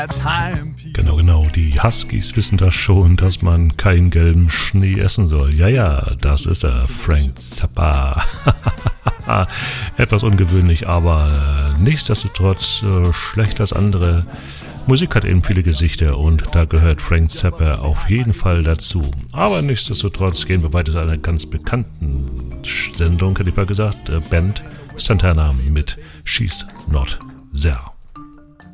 Genau, die Huskies wissen das schon, dass man keinen gelben Schnee essen soll. Ja, das ist er, Frank Zappa. Etwas ungewöhnlich, aber nichtsdestotrotz schlechter als andere. Musik hat eben viele Gesichter und da gehört Frank Zappa auf jeden Fall dazu. Aber nichtsdestotrotz gehen wir weiter zu einer ganz bekannten Sendung, hätte ich mal gesagt, Band Santana mit She's Not There.